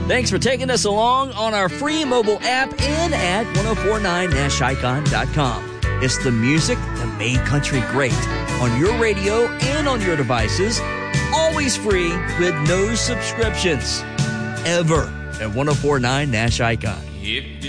Thanks for taking us along on our free mobile app and at 1049nashicon.com. It's the music that made country great on your radio and on your devices, always free with no subscriptions, ever at 1049 Nash Icon.